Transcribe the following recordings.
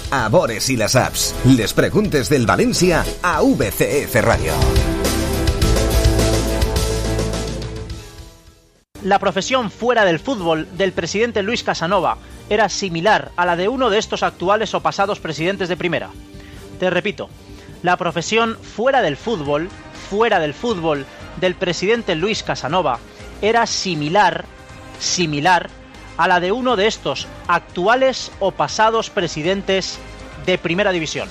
a Bores y las apps. Les preguntes del Valencia a VCF Radio. La profesión fuera del fútbol del presidente Luis Casanova era similar a la de uno de estos actuales o pasados presidentes de primera. Te repito, la profesión fuera del fútbol del presidente Luis Casanova era similar a la de uno de estos actuales o pasados presidentes de primera división.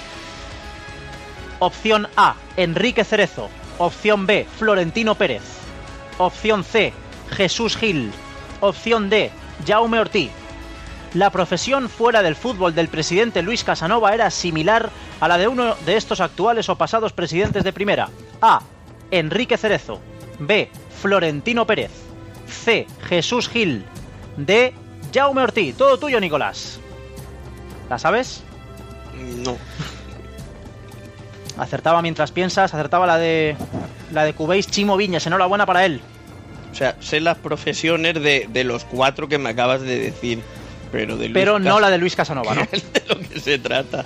Opción A, Enrique Cerezo. Opción B, Florentino Pérez. Opción C, Jesús Gil. Opción D, Jaume Ortí. La profesión fuera del fútbol del presidente Luis Casanova era similar a la de uno de estos actuales o pasados presidentes de primera. A, Enrique Cerezo. B, Florentino Pérez. C, Jesús Gil. D, Jaume Ortí. Todo tuyo, Nicolás. ¿La sabes? No. Acertaba mientras piensas, acertaba la de Cubéis, Chimo Viñas. Enhorabuena para él. O sea, sé las profesiones de los 4 que me acabas de decir, pero no la de Luis Casanova, ¿no? Es de lo que se trata.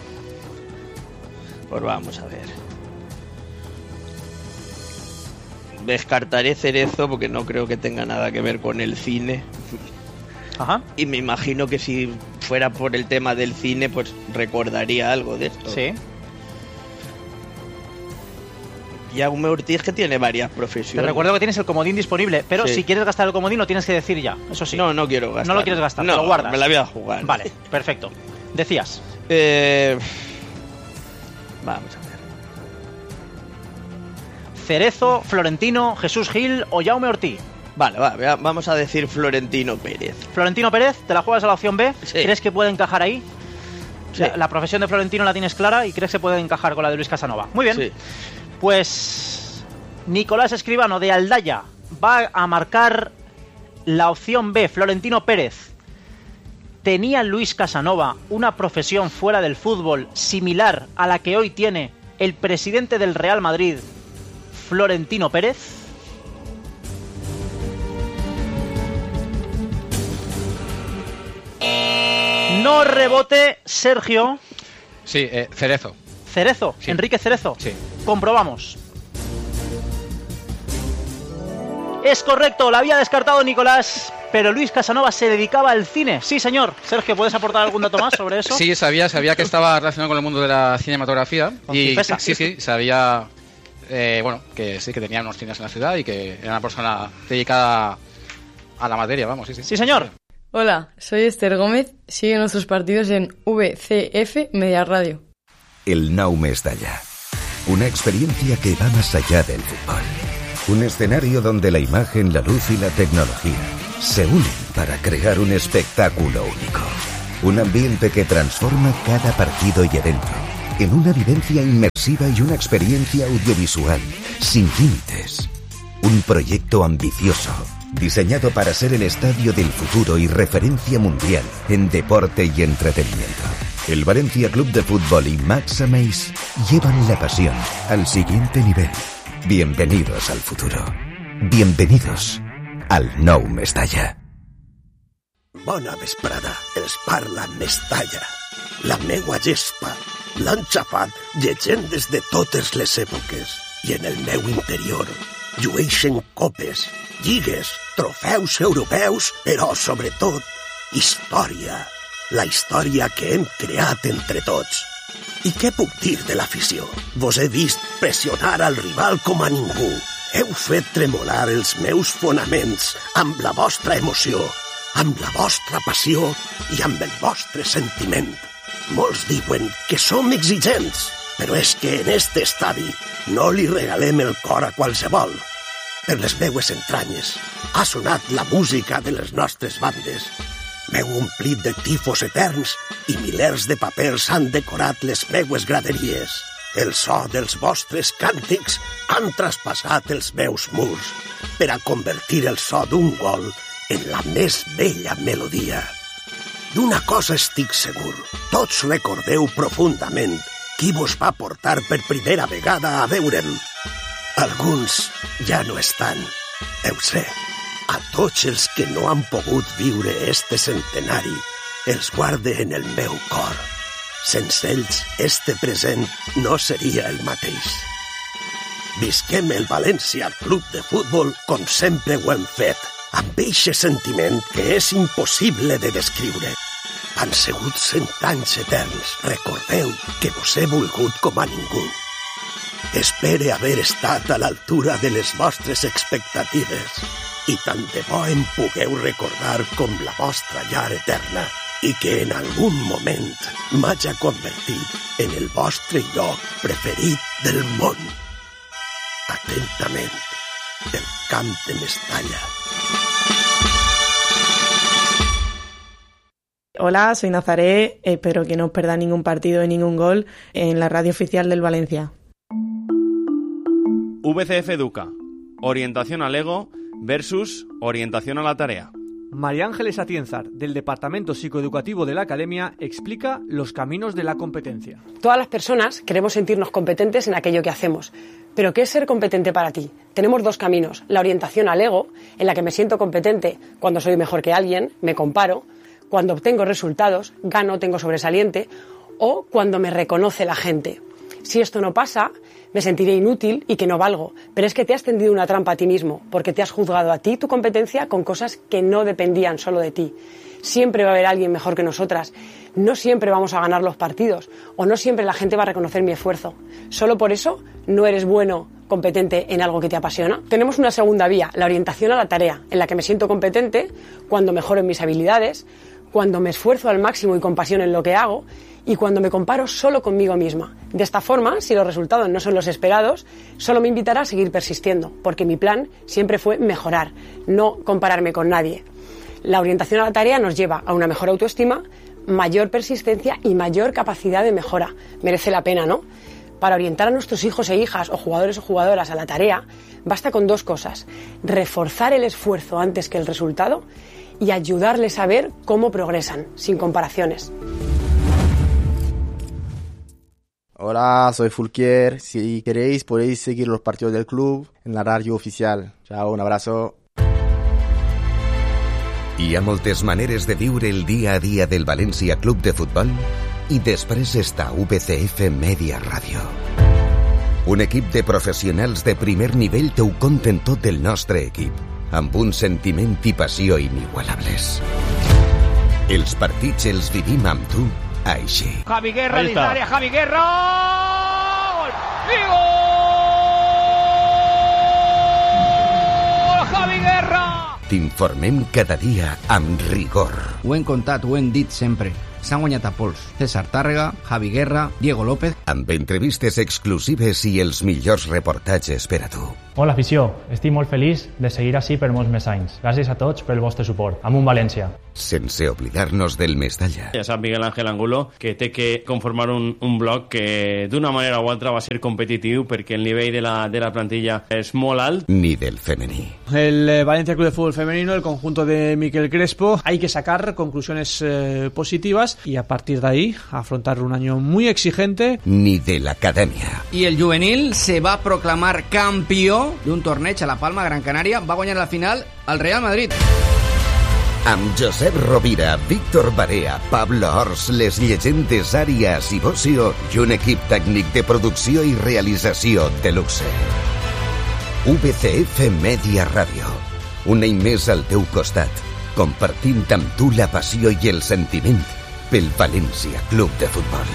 Pues vamos a ver. Descartaré Cerezo porque no creo que tenga nada que ver con el cine. Ajá. Y me imagino que si fuera por el tema del cine, pues recordaría algo de esto. Sí. Jaume Ortiz, que tiene varias profesiones. Te recuerdo que tienes el comodín disponible, pero sí. Si quieres gastar el comodín lo tienes que decir ya, eso sí. No quiero gastar. No lo quieres gastar, no, lo guardas. Me la voy a jugar. Vale, perfecto. Decías. Vamos a ver. Cerezo, Florentino, Jesús Gil o Jaume Ortí. Vale, vamos a decir Florentino Pérez. Florentino Pérez, ¿te la juegas a la opción B? Sí. ¿Crees que puede encajar ahí? Sí. La profesión de Florentino la tienes clara y crees que puede encajar con la de Luis Casanova. Muy bien. Sí. Pues Nicolás Escribano de Aldaya va a marcar la opción B, Florentino Pérez. ¿Tenía Luis Casanova una profesión fuera del fútbol similar a la que hoy tiene el presidente del Real Madrid, Florentino Pérez? No rebote, Sergio. Sí, Cerezo. Cerezo, Sí. Enrique Cerezo. Sí. Comprobamos. Es correcto, la había descartado Nicolás, pero Luis Casanova se dedicaba al cine. Sí, señor. Sergio, ¿puedes aportar algún dato más sobre eso? Sí, sabía que estaba relacionado con el mundo de la cinematografía. Con Y Cifesa. sí, sabía que sí, que tenía unos cines en la ciudad y que era una persona dedicada a la materia, vamos, sí. Sí, señor. Hola, soy Esther Gómez. Sigue nuestros partidos en VCF Media Radio. El Nou Mestalla. Una experiencia que va más allá del fútbol. Un escenario donde la imagen, la luz y la tecnología se unen para crear un espectáculo único. Un ambiente que transforma cada partido y evento en una vivencia inmersiva y una experiencia audiovisual sin límites. Un proyecto ambicioso, diseñado para ser el estadio del futuro y referencia mundial en deporte y entretenimiento. El Valencia Club de Fútbol y Max Ameis llevan la pasión al siguiente nivel. Bienvenidos al futuro. Bienvenidos al Nou Mestalla. Bona vesprada, els parla Mestalla. La meua gespa l'han xafat llegendes de totes les èpoques i en el meu interior llueixen copes, lligues, trofeus europeus, però sobretot història. La història que hem creat entre tots. I què puc dir de l'afició? Vos he vist pressionar al rival com a ningú. Heu fet tremolar els meus fonaments amb la vostra emoció, amb la vostra passió i amb el vostre sentiment. Molts diuen que som exigents, però és que en este estadi no li regalem el cor a qualsevol. Per les meues entranyes ha sonat la música de les nostres bandes. M'heu omplit de tifos eterns i milers de papers han decorat les meues graderies. El so dels vostres càntics han traspassat els meus murs per a convertir el so d'un gol en la més bella melodia. D'una cosa estic segur, tots recordeu profundament qui vos va portar per primera vegada a veure'm. Alguns ja no estan, ho sé. A tots els que no han pogut viure este centenari, els guarde en el meu cor Sense ells, este present no seria el mateix. Visquem el València Club de Futbol com sempre ho hem fet, amb eixe sentiment que és impossible de descriure. Han sigut 100 anys eterns. Recordeu que vos he volgut com a ningú. Espere haver estat a l'altura de les vostres expectatives i tant de bo em pugueu recordar com la vostra llar eterna i que en algun moment m'haja convertit en el vostre lloc preferit del món. Atentament, el Camp de Mestalla. Hola, soy Nazaré, espero que no os perdáis ningún partido y ningún gol en la radio oficial del Valencia. VCF Educa, orientación al ego versus orientación a la tarea. María Ángeles Atienzar, del Departamento Psicoeducativo de la Academia, explica los caminos de la competencia. Todas las personas queremos sentirnos competentes en aquello que hacemos. ¿Pero qué es ser competente para ti? Tenemos dos caminos. La orientación al ego, en la que me siento competente cuando soy mejor que alguien, me comparo, cuando obtengo resultados, gano, tengo sobresaliente, o cuando me reconoce la gente. Si esto no pasa, me sentiré inútil y que no valgo. Pero es que te has tendido una trampa a ti mismo, porque te has juzgado a ti tu competencia con cosas que no dependían solo de ti. Siempre va a haber alguien mejor que nosotras. No siempre vamos a ganar los partidos, o no siempre la gente va a reconocer mi esfuerzo. Solo por eso no eres bueno, competente en algo que te apasiona. Tenemos una segunda vía, la orientación a la tarea, en la que me siento competente cuando mejoro en mis habilidades, cuando me esfuerzo al máximo y con pasión en lo que hago, y cuando me comparo solo conmigo misma. De esta forma, si los resultados no son los esperados, solo me invitará a seguir persistiendo, porque mi plan siempre fue mejorar, no compararme con nadie. La orientación a la tarea nos lleva a una mejor autoestima, mayor persistencia y mayor capacidad de mejora. Merece la pena, ¿no? Para orientar a nuestros hijos e hijas, o jugadores o jugadoras, a la tarea, basta con dos cosas: reforzar el esfuerzo antes que el resultado y ayudarles a ver cómo progresan, sin comparaciones. Hola, soy Fulquier. Si queréis podéis seguir los partidos del club en la radio oficial. Chao, un abrazo. Hi ha moltes maneres de viure el dia a dia del València Club de Futbol i després està VCF Media Ràdio. Un equip de professionals de primer nivell t'ho conten tot del nostre equip, amb un sentiment i passió inigualables. Els partits els vivim amb tu així. Javi Guerra dins l'àrea, Javi Guerra! Gol! I gol! Javi Guerra! T'informem cada dia amb rigor. Ho hem contat, ho hem dit sempre. S'han guanyat a pols. César Tàrrega, Javi Guerra, Diego López... Amb entrevistes exclusives i els millors reportatges per a tu. Hola, afició. Estic molt feliç de seguir així per molts més anys. Gràcies a tots pel vostre suport. Amunt València. Sense oblidar-nos del Mestalla. Ja sap Miguel Ángel Angulo que té que conformar un bloc que d'una manera o altra va ser competitiu perquè el nivell de la plantilla és molt alt. Ni del femení. El Valencia Club de Fútbol Femenino, el conjunto de Miquel Crespo, hay que sacar conclusiones positivas y a partir de ahí afrontar un año muy exigente. Ni de la academia. Y el juvenil se va a proclamar campeón de un torneig a La Palma, Gran Canària. Va guanyar la final al Real Madrid. Amb Josep Rovira, Víctor Barea, Pablo Ors, les llegendes Àrias i Bocio i un equip tècnic de producció i realització de luxe. VCF Media Ràdio. Un any més al teu costat, compartint amb tu la passió i el sentiment pel València Club de Futbol.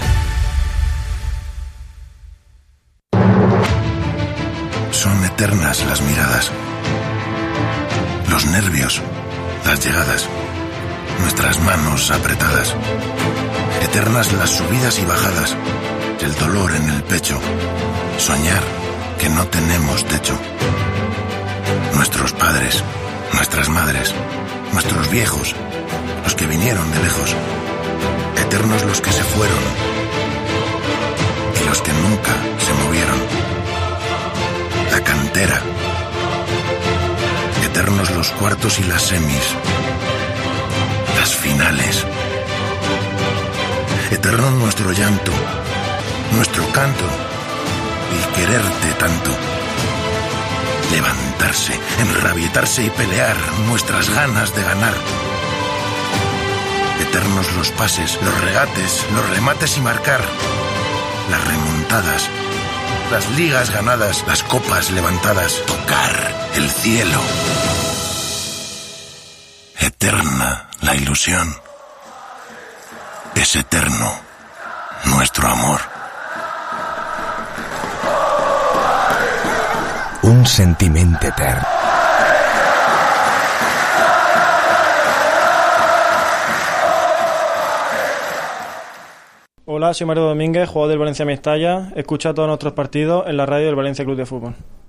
Son eternas las miradas, los nervios, las llegadas, nuestras manos apretadas. Eternas las subidas y bajadas, el dolor en el pecho, soñar que no tenemos techo. Nuestros padres, nuestras madres, nuestros viejos, los que vinieron de lejos. Eternos los que se fueron y los que nunca se movieron. La cantera. Eternos los cuartos y las semis. Las finales. Eterno nuestro llanto, nuestro canto, el quererte tanto. Levantarse, enrabietarse y pelear nuestras ganas de ganar. Eternos los pases, los regates, los remates y marcar. Las remontadas, las ligas ganadas, las copas levantadas. Tocar el cielo. Eterna la ilusión. Es eterno nuestro amor. Un sentiment etern. Hola, soy Mario Domínguez, jugador del Valencia Mestalla. Escucha todos nuestros partidos en la radio del Valencia Club de Fútbol.